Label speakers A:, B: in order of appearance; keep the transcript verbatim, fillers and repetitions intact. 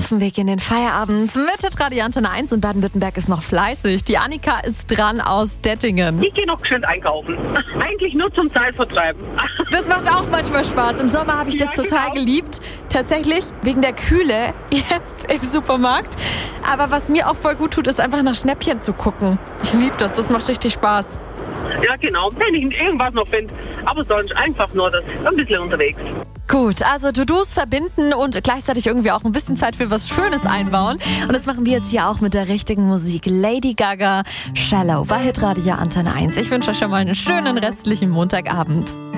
A: auf dem Weg in den Feierabend mit Radio Antenne eins und Baden-Württemberg ist noch fleißig. Die Annika ist dran aus Dettingen.
B: Ich gehe noch schön einkaufen. Eigentlich nur zum Zeitvertreiben.
A: Das macht auch manchmal Spaß. Im Sommer habe ich das
B: Ja,
A: total
B: genau.
A: geliebt. Tatsächlich wegen der Kühle jetzt im Supermarkt. Aber was mir auch voll gut tut, ist einfach nach Schnäppchen zu gucken. Ich liebe das. Das macht richtig Spaß.
B: Ja, genau. Wenn ich irgendwas noch finde. Aber sonst einfach nur das. Ein bisschen unterwegs.
A: Gut, also To-Dos verbinden und gleichzeitig irgendwie auch ein bisschen Zeit für was Schönes einbauen. Und das machen wir jetzt hier auch mit der richtigen Musik. Lady Gaga, Shallow bei Hitradio Antenne eins. Ich wünsche euch schon mal einen schönen restlichen Montagabend.